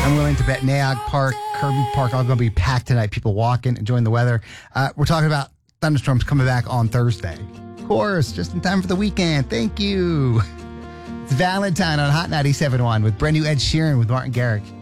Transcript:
I'm willing to bet Naog Park, Kirby Park, all going to be packed tonight. People walking, enjoying the weather. We're talking about thunderstorms coming back on Thursday. Of course, just in time for the weekend. Thank you. It's Valentine on Hot 97.1 with brand new Ed Sheeran with Martin Garrix.